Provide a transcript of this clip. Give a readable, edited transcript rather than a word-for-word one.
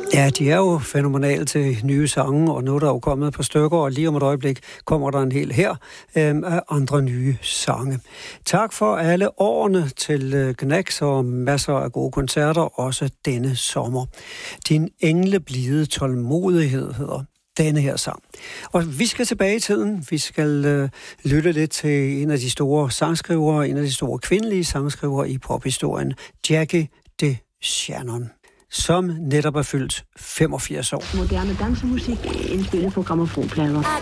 Ja, de er jo fænomenale til nye sange, og nu er der jo kommet et par stykker, og lige om et øjeblik kommer der en hel her af andre nye sange. Tak for alle årene til Gnags og masser af gode koncerter, også denne sommer. Din engleblide tålmodighed hedder denne her sang. Og vi skal tilbage i tiden. Vi skal lytte lidt til en af de store sangskrivere, en af de store kvindelige sangskrivere i pophistorien, Jackie DeShannon, som netop er fyldt 85 år. Moderne dansemusik indspillet på grammofonplader.